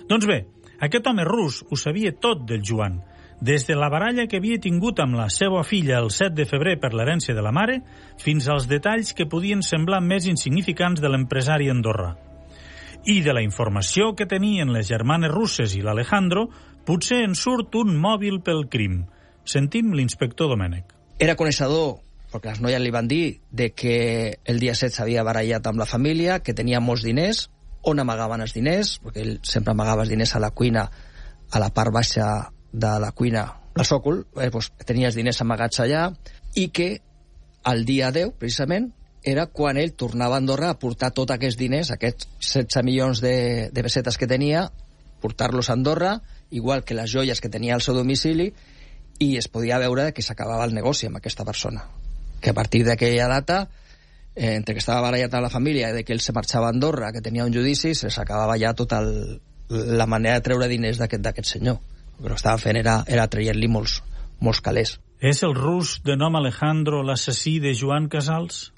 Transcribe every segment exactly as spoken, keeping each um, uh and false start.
Doncs bé, aquest home rus ho sabia tot del Joan, des de la baralla que havia tingut amb la seva filla el set de febrer per l'herència de la mare, fins als detalls que podien semblar més insignificants de l'empresari andorrà. I de la informació que tenien les germanes russes i l'Alejandro, potser en surt un mòbil pel crim. Sentim l'inspector Domènech. Era coneixedor, perquè les noies li van dir, de que el dia set s'havia barallat amb la família, que tenia molts diners, on amagaven els diners, perquè ell sempre amagava els diners a la cuina, a la part baixa de la cuina, al sòcol, eh, doncs, tenia els diners amagats allà, i que el dia deu, precisament, era quan ell tornava a Andorra a portar tots aquests diners, aquests setze milions de, de pessetes que tenia, portar-los a Andorra, igual que les joies que tenia al seu domicili, i es podia veure que s'acabava el negoci amb aquesta persona. Que a partir d'aquella data, eh, entre que estava barallat a la família i de que ell se marxava a Andorra, que tenia un judici, se s'acabava ja tota el, la manera de treure diners d'aquest senyor. El que estava fent era, era traient-li molts, molts calés. És el rus de nom Alejandro l'assassí de Joan Casals?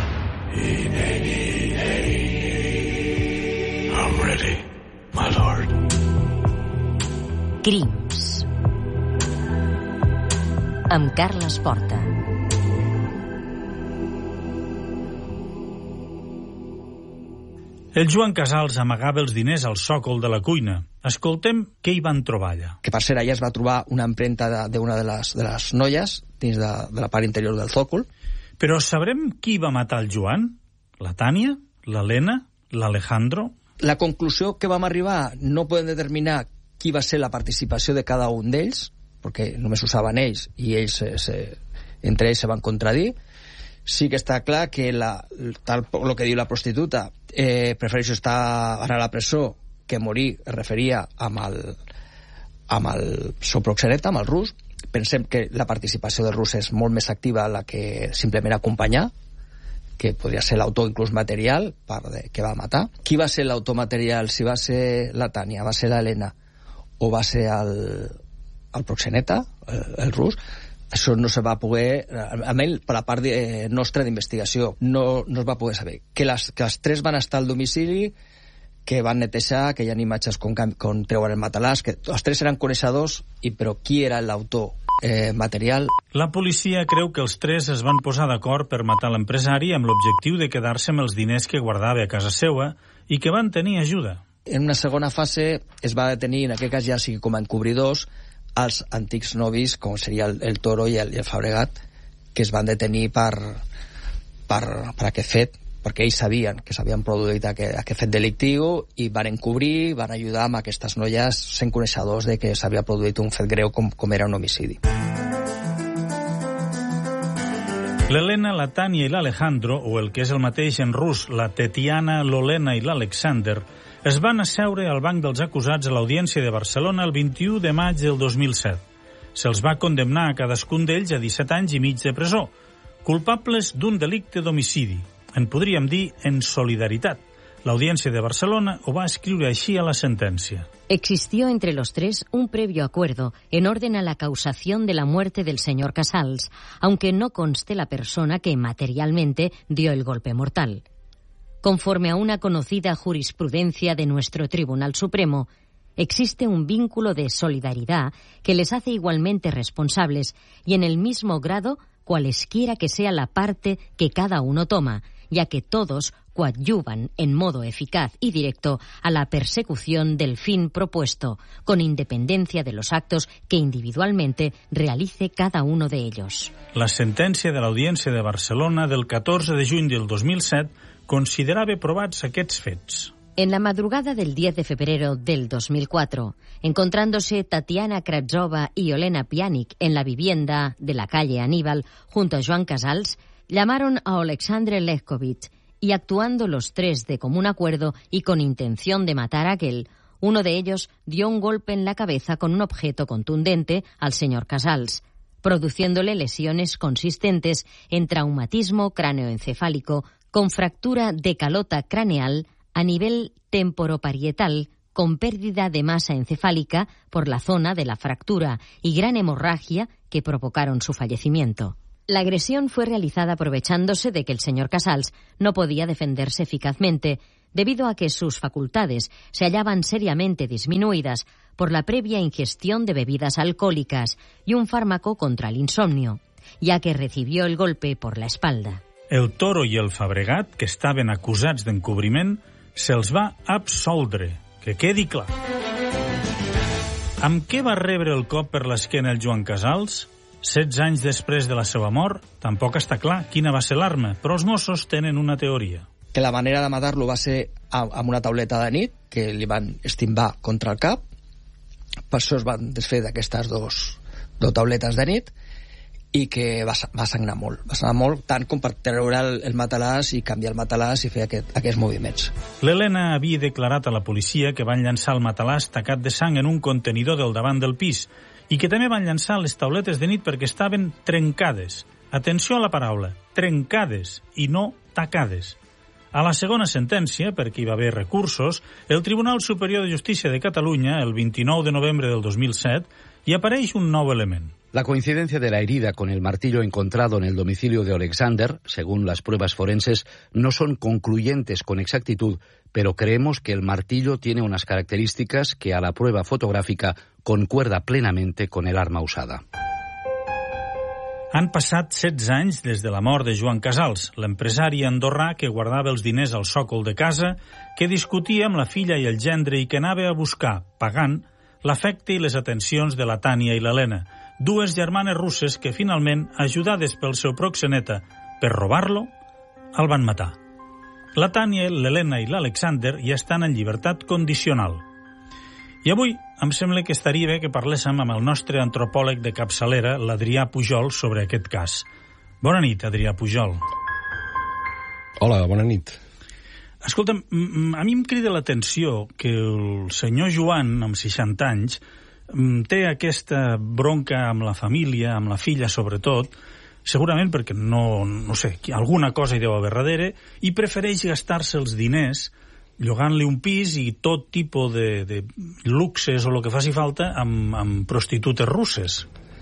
I'm ready, my lord. Crims amb Carles Porta. El Joan Casals amagava els diners al sòcol de la cuina. Escoltem què hi van trobar allà. Que per cert, allà es va trobar una empremta d'una de, de, les, de les noies dins de, de la part interior del sòcol. Però sabrem qui va matar el Joan? La Tània? L'Helena? L'Alejandro? La conclusió que vam arribar, no podem determinar qui va ser la participació de cada un d'ells, perquè només ho saben ells, i ells se, se, entre ells se van contradir. Sí que està clar que la, tal el que diu la prostituta, eh, prefereixo estar ara a la presó que morir, es referia amb el, amb el seu proxeneta, amb el rus. Pensem que la participació del rus és molt més activa la que simplement acompanyar, que podria ser l'autor inclús material per de, que va matar. Qui va ser l'autor material? Si va ser la Tània, va ser l'Helena o va ser el, el proxeneta, el, el rus? Això no se va poder, almenys per la part de, nostra d'investigació, no, no es va poder saber. Que les, que les tres van estar al domicili, que van netejar, que hi ha imatges com, com treuen el matalàs, que els tres eren coneixedors, i però qui era l'autor eh, material? La policia creu que els tres es van posar d'acord per matar l'empresari amb l'objectiu de quedar-se amb els diners que guardava a casa seva i que van tenir ajuda. En una segona fase es va detenir, en aquest cas ja sigui com a encobridors, als antics novis, com seria el, el Toro i el, i el Fabregat, que es van detenir per, per, per aquest fet, perquè ells sabien que s'havien produït aquest, aquest fet delictiu i van encobrir, van ajudar amb aquestes noies sent coneixedors de que s'havia produït un fet greu com, com era un homicidi. L'Helena, la Tània i l'Alejandro, o el que és el mateix en rus, la Tetiana, l'Olena i l'Alexander, es van asseure al banc dels acusats a l'Audiència de Barcelona el vint-i-u de maig del dos mil set. Se'ls va condemnar a cadascun d'ells a disset anys i mig de presó, culpables d'un delicte d'homicidi. En podríem dir en solidaritat. L'Audiència de Barcelona ho va escriure així a la sentencia. Existió entre los tres un previo acuerdo en orden a la causación de la muerte del señor Casals, aunque no conste la persona que materialmente dio el golpe mortal. Conforme a una conocida jurisprudencia de nuestro Tribunal Supremo, existe un vínculo de solidaridad que les hace igualmente responsables y en el mismo grado cualesquiera que sea la parte que cada uno toma, ya que todos coadyuvan en modo eficaz y directo a la persecución del fin propuesto, con independencia de los actos que individualmente realice cada uno de ellos. La sentència de l'Audiència de Barcelona del catorze de juny del dos mil set considerava provats aquests fets. En la madrugada del diez de febrero del dos mil cuatro, encontrándose Tatiana Kravtsova y Olena Pianic en la vivienda de la calle Aníbal junto a Joan Casals, llamaron a Alexandre Lechkovich y actuando los tres de común acuerdo y con intención de matar a aquel, uno de ellos dio un golpe en la cabeza con un objeto contundente al señor Casals, produciéndole lesiones consistentes en traumatismo cráneoencefálico con fractura de calota craneal a nivel temporoparietal, con pérdida de masa encefálica por la zona de la fractura y gran hemorragia que provocaron su fallecimiento. La agresión fue realizada aprovechándose de que el señor Casals no podía defenderse eficazmente, debido a que sus facultades se hallaban seriamente disminuidas por la previa ingestión de bebidas alcohólicas y un fármaco contra el insomnio, ya que recibió el golpe por la espalda. El Toro i el Fabregat, que estaven acusats d'encobriment, se'ls va absoldre, que quedi clar. Amb què va rebre el cop per l'esquena el Joan Casals? setze anys després de la seva mort, tampoc està clar quina va ser l'arma, però els Mossos tenen una teoria. Que la manera de matar-lo va ser amb una tauleta de nit, que li van estimbar contra el cap, per això es van desfer d'aquestes dos, dos tauletes de nit, i que va, va sagnar molt, va sagnar molt, tant com per treure el, el matalàs i canviar el matalàs i fer aquest, aquests moviments. L'Helena havia declarat a la policia que van llançar el matalàs tacat de sang en un contenidor del davant del pis i que també van llançar les tauletes de nit perquè estaven trencades. Atenció a la paraula, trencades i no tacades. A la segona sentència, perquè hi va haver recursos, el Tribunal Superior de Justícia de Catalunya, el vint-i-nou de novembre del dos mil set, hi apareix un nou element. La coincidencia de la herida con el martillo encontrado en el domicilio de Alexander, según las pruebas forenses, no son concluyentes con exactitud, pero creemos que el martillo tiene unas características que a la prueba fotográfica concuerda plenamente con el arma usada. Han passat setze anys des de la mort de Joan Casals, l'empresari andorrà que guardava els diners al sòcol de casa, que discutia amb la filla i el gendre i que anava a buscar, pagant, l'afecte i les atencions de la Tània i l'Helena, dues germanes russes que finalment, ajudades pel seu proxeneta per robar-lo, el van matar. La Tània, l'Helena i l'Alexander ja estan en llibertat condicional. I avui em sembla que estaria bé que parléssim amb el nostre antropòleg de capçalera, l'Adrià Pujol, sobre aquest cas. Bona nit, Adrià Pujol. Hola, bona nit. Escolta'm, a mi em crida l'atenció que el senyor Joan, amb seixanta anys, té aquesta bronca amb la família, amb la filla sobretot, segurament perquè no, no sé, alguna cosa hi deu haver darrere, i prefereix gastar-se els diners llogant-li un pis i tot tipus de, de luxes o el que faci falta amb, amb prostitutes russes.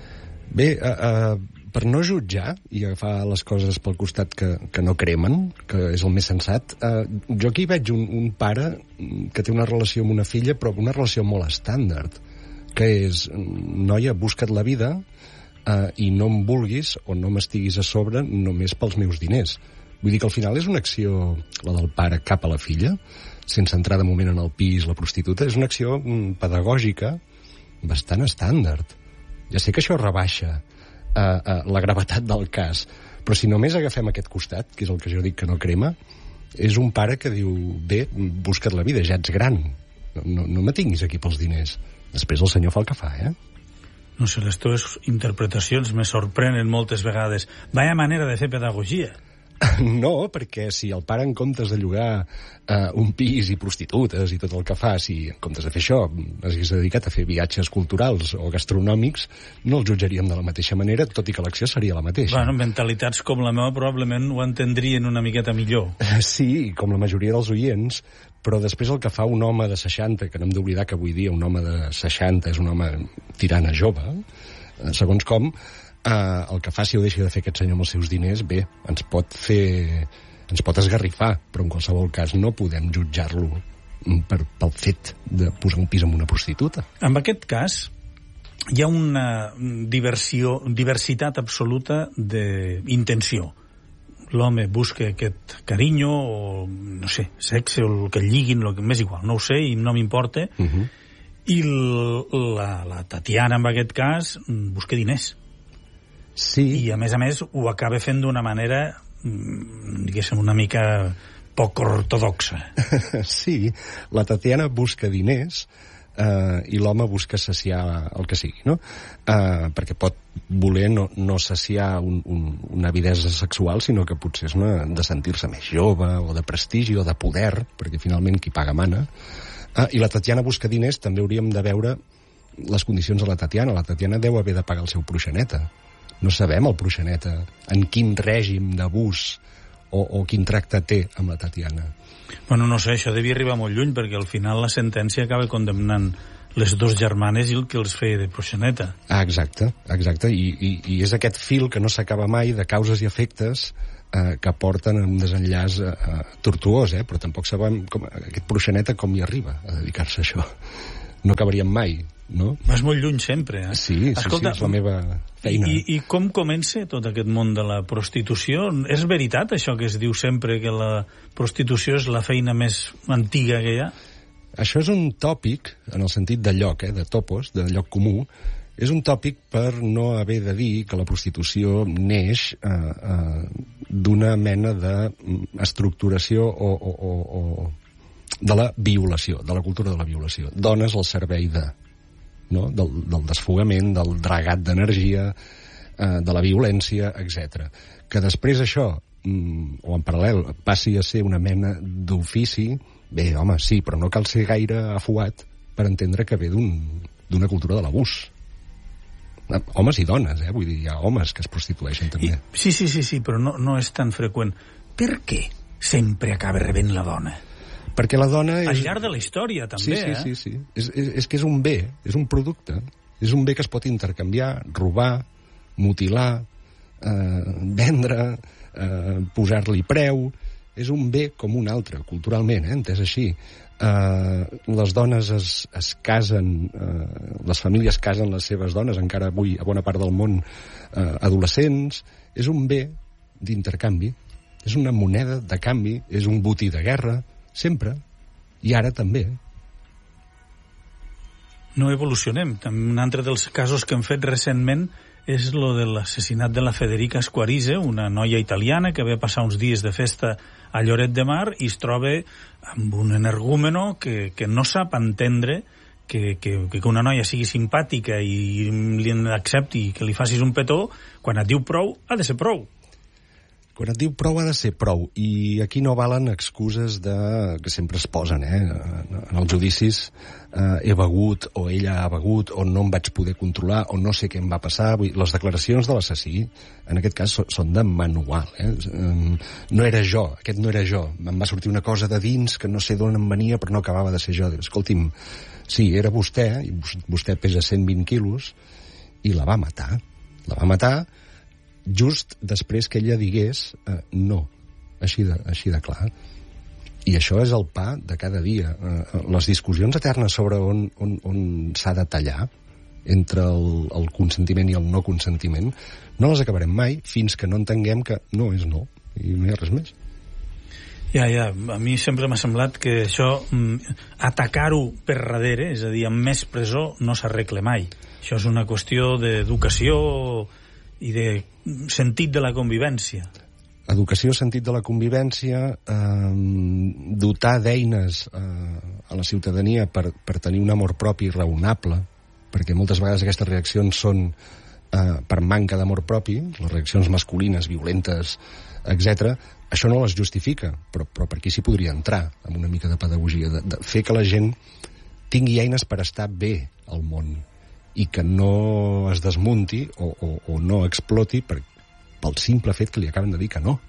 Bé, uh, uh, per no jutjar i agafar les coses pel costat que, que no cremen, que és el més sensat, uh, jo aquí veig un, un pare que té una relació amb una filla, però una relació molt estàndard, que és, noia, busca't la vida uh, i no em vulguis o no m'estiguis a sobre només pels meus diners. Vull dir que al final és una acció, la del pare cap a la filla, sense entrar de moment en el pis, la prostituta, és una acció mm, pedagògica bastant estàndard. Ja sé que això rebaixa uh, uh, la gravetat del cas, però si només agafem aquest costat, que és el que jo dic que no crema, és un pare que diu, bé, busca't la vida, ja ets gran, no, no, no me tinguis aquí pels diners. Després el senyor fa el que fa, eh? No sé, les teves interpretacions me sorprenen moltes vegades. Vaya manera de fer pedagogia. No, perquè si el pare, en comptes de llogar uh, un pis i prostitutes i tot el que fa, si en comptes de fer això s'hagués dedicat a fer viatges culturals o gastronòmics, no el jutjaríem de la mateixa manera, tot i que l'acció seria la mateixa. Bueno, mentalitats com la meva probablement ho entendrien una miqueta millor. Sí, com la majoria dels oients, però després el que fa un home de seixanta, que no hem d'oblidar que avui dia un home de seixanta és un home tirant a jove, segons com, Uh, el que faci o deixi de fer aquest senyor amb els seus diners, bé, ens pot fer ens pot esgarrifar, però en qualsevol cas no podem jutjar-lo per, pel fet de posar un pis amb una prostituta. En aquest cas hi ha una diversió, diversitat absoluta d'intenció. L'home busca aquest carinyo o, no sé, sexe o el que lliguin, el que m'és igual, no ho sé i no m'importa, uh-huh. I la, la Tatiana en aquest cas busca diners. Sí. I a més a més ho acaba fent d'una manera, diguéssim, una mica poc ortodoxa. Sí, la Tatiana busca diners eh, i l'home busca saciar el que sigui, no? Eh, perquè pot voler no, no saciar un, un, una avidesa sexual, sinó que potser és una de sentir-se més jove o de prestigi o de poder, perquè finalment qui paga mana. Eh, I la Tatiana busca diners, també hauríem de veure les condicions de la Tatiana. La Tatiana deu haver de pagar el seu proxeneta. No sabem el proxeneta en quin règim d'abús o, o quin tracte té amb la Tatiana. Bueno, no sé, això devia arribar molt lluny perquè al final la sentència acaba condemnant les dos germanes i el que els feia de proxeneta. Ah, exacte, exacte. I, i, i és aquest fil que no s'acaba mai de causes i efectes eh, que porten a un desenllaç eh, tortuós, eh? Però tampoc sabem com, aquest proxeneta com hi arriba a dedicar-se a això. No acabaríem mai, no? Vas molt lluny sempre, eh? Sí, sí, Escolta, sí, és la meva feina. I, I com comença tot aquest món de la prostitució? És veritat això que es diu sempre, que la prostitució és la feina més antiga que hi ha? Això és un tòpic, en el sentit de lloc, eh, de topos, de lloc comú. És un tòpic per no haver de dir que la prostitució neix eh, eh, d'una mena d'estructuració o, o, o, o de la violació, de la cultura de la violació. Dones al servei de, no? del, del desfogament, del dragat d'energia, eh, de la violència, etcètera. Que després això, mm, o en paral·lel, passi a ser una mena d'ofici, bé, home, sí, però no cal ser gaire afuat per entendre que ve d'una un, cultura de l'abús. Homes i dones, eh? Vull dir, hi ha homes que es prostitueixen també. I, sí, sí, sí, sí, però no, no és tan freqüent. Per què sempre acaba rebent la dona? Perquè la dona és... Al llarg de la història, també, sí, sí, eh? Sí, sí, sí. És, és, és que és un bé, és un producte. És un bé que es pot intercanviar, robar, mutilar, eh, vendre, eh, posar-li preu. És un bé com un altre, culturalment, eh, entès així. Eh, les dones es, es casen, eh, les famílies casen les seves dones, encara avui a bona part del món, eh, adolescents. És un bé d'intercanvi, és una moneda de canvi, és un botí de guerra, sempre, i ara també. No evolucionem. Un altre dels casos que hem fet recentment és lo de l'assassinat de la Federica Squarise, una noia italiana que va passar uns dies de festa a Lloret de Mar i es troba amb un energúmeno que, que no sap entendre que, que, que una noia sigui simpàtica i li accepti que li facis un petó. Quan et diu prou, ha de ser prou. Quan et diu prou ha de ser prou, i aquí no valen excuses de, que sempre es posen, eh? En els judicis eh, he begut, o ella ha begut, o no em vaig poder controlar, o no sé què em va passar. Vull dir, les declaracions de l'assassí, en aquest cas, són de manual. Eh? No era jo, aquest no era jo. Em va sortir una cosa de dins que no sé d'on em venia, però no acabava de ser jo. Escolti'm, sí, era vostè, i vostè pesa cent vint quilos, i la va matar. La va matar just després que ella digués eh, no, així de, així de clar. I això és el pa de cada dia. Eh, les discussions eternes sobre on, on, on s'ha de tallar entre el, el consentiment i el no consentiment no les acabarem mai fins que no entenguem que no és no, i no hi ha res més. Ja, ja, a mi sempre m'ha semblat que això, atacar-ho per darrere, és a dir, amb més presó, no s'arregla mai. Això és una qüestió d'educació i de sentit de la convivència. Educació, sentit de la convivència, eh, dotar d'eines eh, a la ciutadania per, per tenir un amor propi raonable, perquè moltes vegades aquestes reaccions són eh, per manca d'amor propi, les reaccions masculines, violentes, etcètera. Això no les justifica, però, però per aquí s'hi podria entrar, amb una mica de pedagogia, de, de fer que la gent tingui eines per estar bé al món, i que no es desmunti o, o, o no exploti per, pel simple fet que li acaben de dir que no.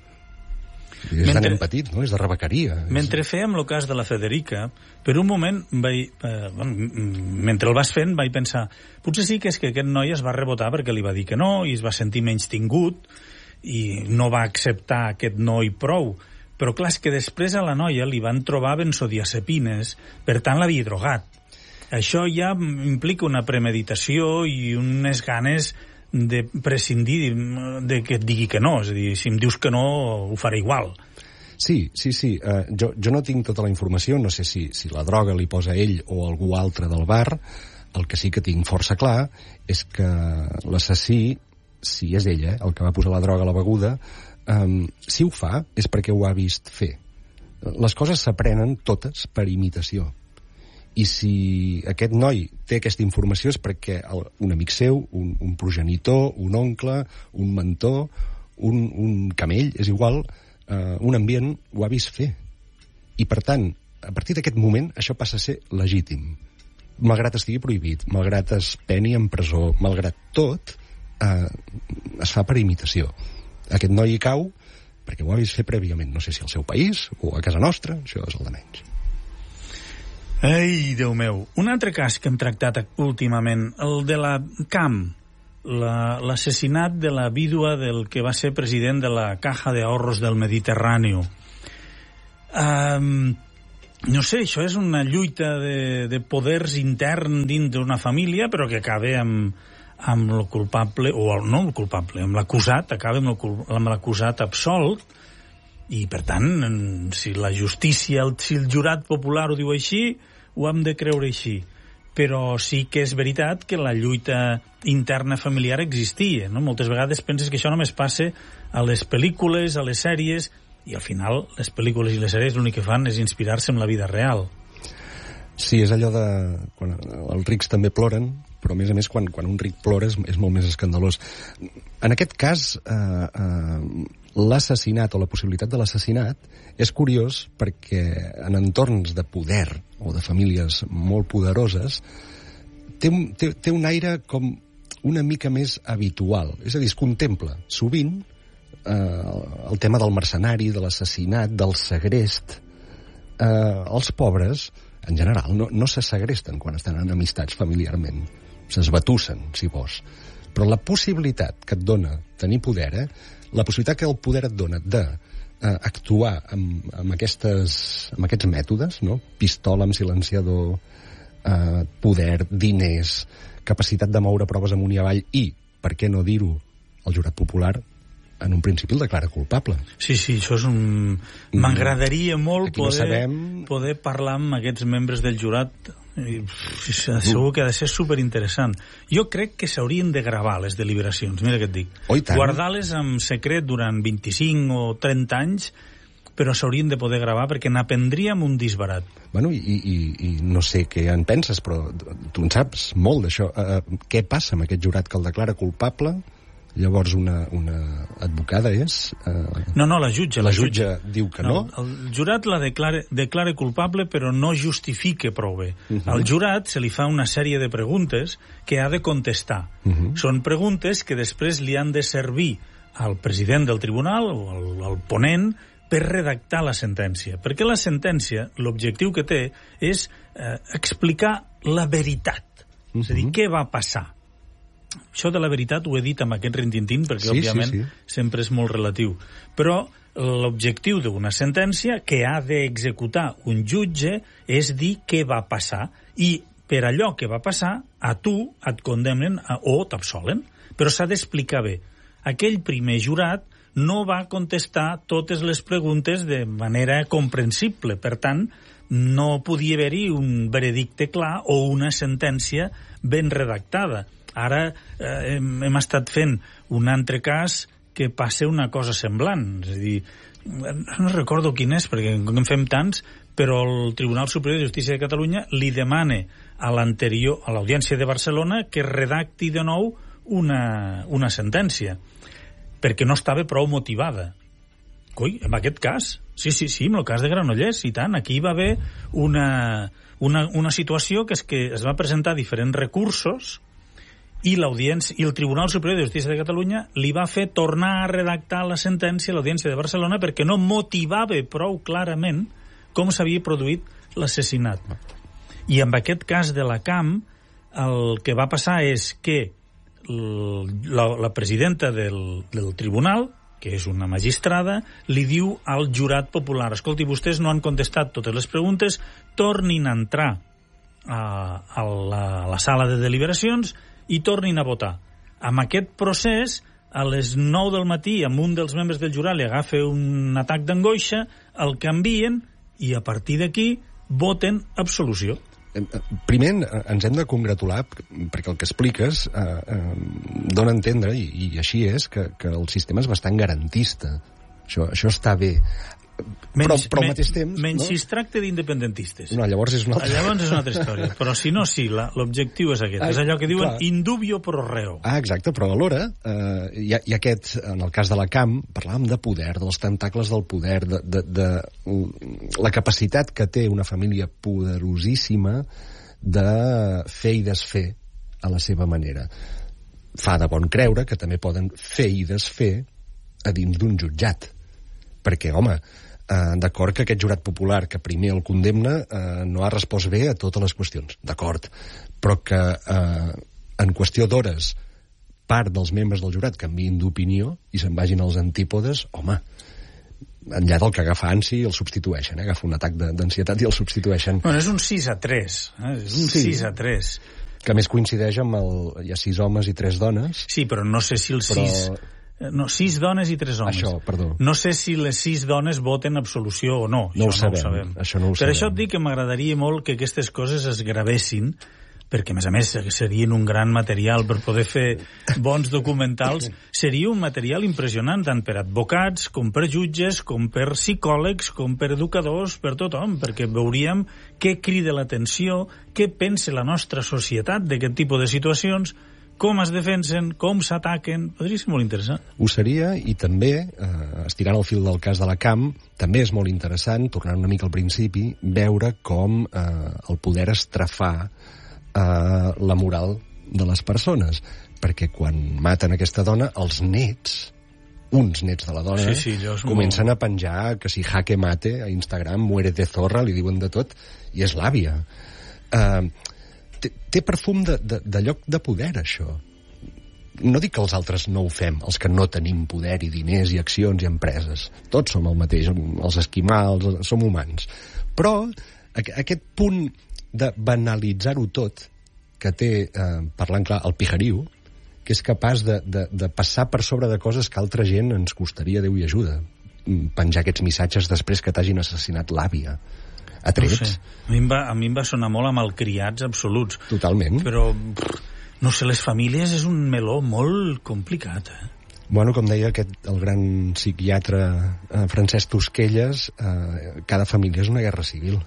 És mentre, de nen petit, no? És de rebequeria. Mentre és... fèiem el cas de la Federica, per un moment, vaig, eh, mentre el vas fent, vaig pensar, potser sí que és que aquest noi es va rebotar perquè li va dir que no, i es va sentir menys tingut, i no va acceptar aquest no i prou. Però clar, és que després a la noia li van trobar benzodiazepines, per tant l'havia drogat. Això ja implica una premeditació i unes ganes de prescindir de que et digui que no. És a dir, si em dius que no, ho faré igual. Sí, sí, sí. Uh, jo, jo no tinc tota la informació, no sé si, si la droga li posa ell o algú altre del bar. El que sí que tinc força clar és que l'assassí, si és ella, eh, el que va posar la droga a la beguda, um, si ho fa és perquè ho ha vist fer. Les coses s'aprenen totes per imitació. I si aquest noi té aquesta informació és perquè el, un amic seu, un, un progenitor, un oncle, un mentor, un, un camell, és igual, eh, un ambient, ho ha vist fer. I, per tant, a partir d'aquest moment, això passa a ser legítim. Malgrat estigui prohibit, malgrat es peni en presó, malgrat tot, eh, es fa per imitació. Aquest noi hi cau perquè ho ha vist fer prèviament, no sé si al seu país o a casa nostra, això és el de menys. Ai, Déu meu. Un altre cas que hem tractat últimament, el de la Camp, la, l'assassinat de la vídua del que va ser president de la Caja de Ahorros del Mediterrani. Um, no sé, això és una lluita de, de poders intern dins d'una família, però que acaba amb, amb el culpable, o el, no el culpable, amb l'acusat, acaba amb, el, amb l'acusat absolt, i per tant, si la justícia, el, si el jurat popular ho diu així, ho hem de creure així. Però sí que és veritat que la lluita interna familiar existia, no? Moltes vegades penses que això només passa a les pel·lícules, a les sèries, i al final les pel·lícules i les sèries l'únic que fan és inspirar-se en la vida real. Sí, és allò de... Quan els rics també ploren, però a més a més quan, quan un ric plora és, és molt més escandalós. En aquest cas, eh, eh, l'assassinat o la possibilitat de l'assassinat és curiós perquè en entorns de poder o de famílies molt poderoses té un, té, té un aire com una mica més habitual. És a dir, es contempla sovint eh, el tema del mercenari, de l'assassinat, del segrest. Eh, els pobres, en general, no, no se segresten quan estan enemistats familiarment. S'esbatussen, si vols. Però la possibilitat que et dona tenir poder, eh, la possibilitat que el poder et dona de eh, actuar amb, amb, aquestes, amb aquests mètodes, no? Pistola amb silenciador, eh, poder, diners, capacitat de moure proves amunt i avall i, per què no dir-ho, el jurat popular en un principi el declara culpable. Sí, sí, això és un... M'agradaria molt Aquí no poder, sabem... poder parlar amb aquests membres del jurat. I, segur que ha de ser superinteressant. Jo crec que s'haurien de gravar les deliberacions, mira què et dic. Oh, guardar-les en secret durant vint-i-cinc o trenta anys, però s'haurien de poder gravar perquè n'aprendríem un disbarat. Bueno, i, i, i no sé què en penses, però tu en saps molt d'això. Uh, què passa amb aquest jurat que el declara culpable? Llavors una, una advocada és... Uh, no, no, la jutge. La, la jutge, jutge diu que no. no. El jurat la declara, declara culpable, però no justifica prou bé. Uh -huh. Al jurat se li fa una sèrie de preguntes que ha de contestar. Uh -huh. Són preguntes que després li han de servir al president del tribunal o al, al ponent per redactar la sentència. Perquè la sentència, l'objectiu que té, és eh, explicar la veritat. Uh -huh. És a dir, què va passar. Això de la veritat ho he dit amb aquest rintintín perquè, sí, òbviament, sí, sí. sempre és molt relatiu. Però l'objectiu d'una sentència que ha d'executar un jutge és dir què va passar. I per allò que va passar, a tu et condemnen a, o t'absolen. Però s'ha d'explicar bé. Aquell primer jurat no va contestar totes les preguntes de manera comprensible. Per tant, no podia haver-hi un veredicte clar o una sentència ben redactada. Ara eh, hem, hem estat fent un altre cas que passa una cosa semblant. És a dir, no recordo quin és, perquè en fem tants, però el Tribunal Superior de Justícia de Catalunya li demana a l'anterior, a l'Audiència de Barcelona, que redacti de nou una, una sentència, perquè no estava prou motivada. Coi, en aquest cas, sí, sí, sí, en el cas de Granollers, i tant, aquí hi va haver una, una, una situació que és que es va presentar diferents recursos i l'audiència i el Tribunal Superior de Justícia de Catalunya li va fer tornar a redactar la sentència a l'Audiència de Barcelona perquè no motivava prou clarament com s'havia produït l'assassinat. I en aquest cas de la Camp, el que va passar és que la, la presidenta del, del tribunal, que és una magistrada, li diu al jurat popular: escolti, vostès no han contestat totes les preguntes, tornin a entrar a, a, la, a la sala de deliberacions i tornin a votar. Amb aquest procés, a les nou del matí, amb un dels membres del jurat li agafa un atac d'angoixa, el canvien i a partir d'aquí voten absolució. Primer, ens hem de congratular perquè el que expliques eh, eh, dona a entendre, i, i així és, que, que el sistema és bastant garantista. Això, això està bé. Menys, però, però al mateix temps... Menys no? si es tracta d'independentistes. No, llavors és una altra... Llavors és una altra història. Però si no, sí, l'objectiu és aquest. Ah, és allò que diuen clar. Indubio pro reo. Ah, exacte, però alhora, eh, hi, ha, hi ha aquest, en el cas de la Camp, parlàvem de poder, dels tentacles del poder, de, de, de la capacitat que té una família poderosíssima de fer i desfer a la seva manera. Fa de bon creure que també poden fer i desfer a dins d'un jutjat. Perquè, home, Uh, d'acord que aquest jurat popular que primer el condemna uh, no ha respost bé a totes les qüestions, d'acord, però que uh, en qüestió d'hores part dels membres del jurat canviïn d'opinió i se'n vagin als antípodes, home, enllà del que agafa ansi el substitueixen, eh? Agafa un atac d'ansietat i el substitueixen. Bueno, és un sis a tres, eh? És un sí. sis a tres. Que més coincideix amb el... hi ha sis homes i tres dones. Sí, però no sé si el però... sis... No, sis dones i tres homes. Això, perdó. No sé si les sis dones voten absolució o no. No ho això sabem. No ho sabem. Això no ho per sabem. això et dic que m'agradaria molt que aquestes coses es gravessin, perquè, a més a més, serien un gran material per poder fer bons documentals. Seria un material impressionant tant per advocats, com per jutges, com per psicòlegs, com per educadors, per tothom, perquè veuríem què crida l'atenció, què pensa la nostra societat d'aquest tipus de situacions, com es defensen, com s'ataquen. Podria ser molt interessant. Ho seria, i també, eh, estirant el fil del cas de la Camp, també és molt interessant, tornant una mica al principi, veure com eh, el poder estrafar eh, la moral de les persones. Perquè quan maten aquesta dona, els nets, uns nets de la dona, sí, sí, comencen molt... a penjar que si jaque mate a Instagram, muere de zorra, li diuen de tot, i és l'àvia. Eh... Té, té perfum de, de, de lloc de poder, això. No dic que els altres no ho fem, els que no tenim poder i diners i accions i empreses. Tots som el mateix, els esquimals, som humans. Però aquest punt de banalitzar-ho tot, que té, eh, parlant clar, el pijariu, que és capaç de, de, de passar per sobre de coses que altra gent ens costaria Déu i ajuda. Penjar aquests missatges després que t'hagin assassinat l'àvia. A trets. No sé. A mi, em va, a mi em va sonar molt a malcriats absoluts. Totalment. Però, pff, no sé, les famílies és un meló molt complicat, eh? Bueno, com deia aquest, el gran psiquiatre eh, Francesc Tosquelles, eh, cada família és una guerra civil.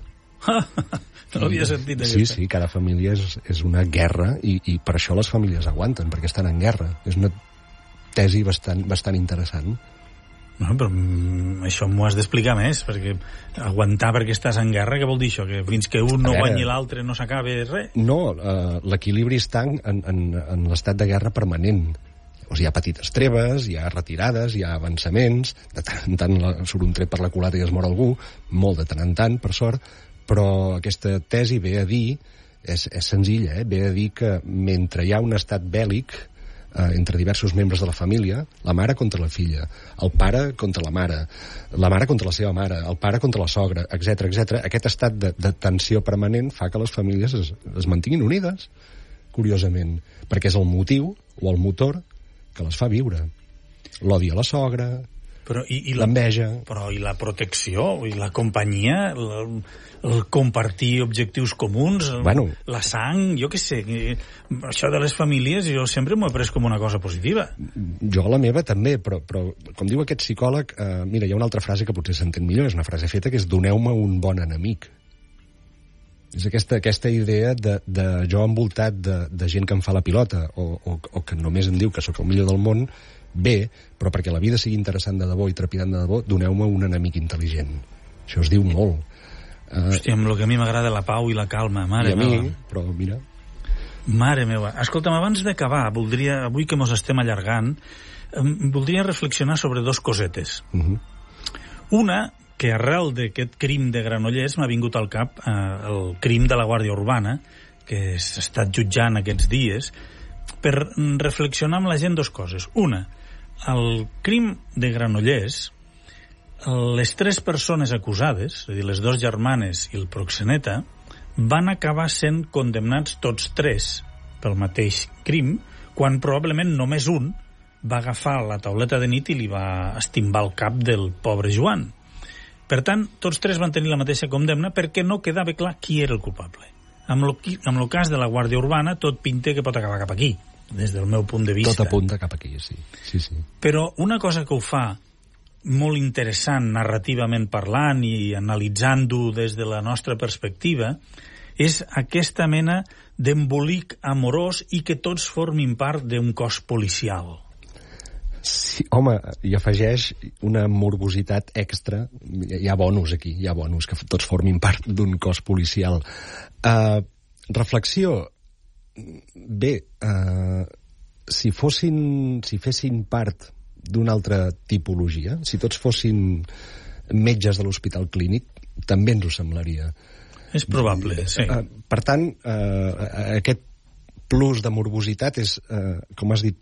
No l'havia sentit. Sí, aquesta. Sí, cada família és, és una guerra i, i per això les famílies aguanten, perquè estan en guerra. És una tesi bastant, bastant interessant. No, però mm, això m'ho has d'explicar més, perquè aguantar perquè estàs en guerra, què vol dir això? Que fins que un no guanyi l'altre no s'acabe res? No, uh, l'equilibri està en, en, en l'estat de guerra permanent. O sigui, hi ha petites treves, hi ha retirades, hi ha avançaments, de tant en tant surt un tret per la culata i es mor algú, molt de tant en tant, per sort, però aquesta tesi ve a dir, és, és senzilla, eh? Ve a dir que mentre hi ha un estat bèl·lic, Eh, entre diversos membres de la família, la mare contra la filla, el pare contra la mare, la mare contra la seva mare, el pare contra la sogra, etcètera, etcètera. Aquest estat de, de tensió permanent fa que les famílies es, es mantinguin unides, curiosament, perquè és el motiu o el motor que les fa viure. L'odi a la sogra, però, i, i l'enveja... Però i la protecció, i la companyia, el, el compartir objectius comuns, bueno, la sang, jo què sé, això de les famílies jo sempre m'ho he pres com una cosa positiva. Jo la meva també, però, però com diu aquest psicòleg, eh, mira, hi ha una altra frase que potser s'entén millor, és una frase feta que és doneu-me un bon enemic. És aquesta, aquesta idea de, de jo envoltat de, de gent que em fa la pilota o, o, o que només em diu que sóc el millor del món, bé, però perquè la vida sigui interessant de debò i trepidant de debò, doneu-me un enemic intel·ligent. Això es diu molt. Uh, Hòstia, amb el que a mi m'agrada la pau i la calma, mare i a mi, meva. Però mira... Mare meva. Escolta'm, abans d'acabar, voldria, avui que mos estem allargant, voldria reflexionar sobre dos cosetes. Uh -huh. Una, que arrel d'aquest crim de Granollers m'ha vingut al cap eh, el crim de la Guàrdia Urbana, que s'ha estat jutjant aquests dies, per reflexionar amb la gent dos coses. Una, el crim de Granollers, les tres persones acusades, és a dir, les dues germanes i el proxeneta, van acabar sent condemnats tots tres pel mateix crim, quan probablement només un va agafar la tauleta de nit i li va estimbar el cap del pobre Joan. Per tant, tots tres van tenir la mateixa condemna perquè no quedava clar qui era el culpable. Amb el, amb el cas de la Guàrdia Urbana, tot pinta que pot acabar cap aquí, des del meu punt de vista. Tot apunta cap aquí, sí. sí, sí. Però una cosa que ho fa molt interessant narrativament parlant i analitzant-ho des de la nostra perspectiva és aquesta mena d'embolic amorós i que tots formin part d'un cos policial. Sí, home, hi afegeix una morbositat extra. Hi ha bonus aquí, hi ha bonus, que tots formin part d'un cos policial. Uh, reflexió. Bé, uh, si fossin, si fessin part d'una altra tipologia, si tots fossin metges de l'Hospital Clínic, també ens ho semblaria. És probable, sí. Per tant, eh, aquest plus de morbositat és, eh, com has dit